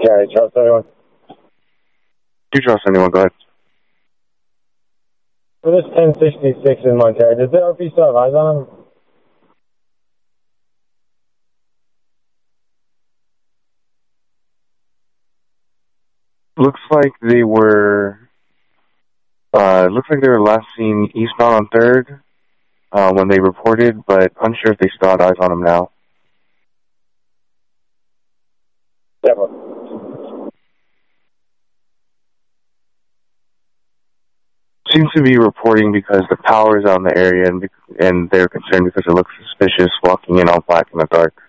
Yeah, trust anyone. Do you trust anyone? Go ahead. For this 1066 in Montana, does the RP still have eyes on him? Looks like they were last seen eastbound on 3rd when they reported, but unsure if they still had eyes on him now. Yeah. Seems to be reporting because the power is out in the area, and they're concerned because it looks suspicious walking in all black in the dark.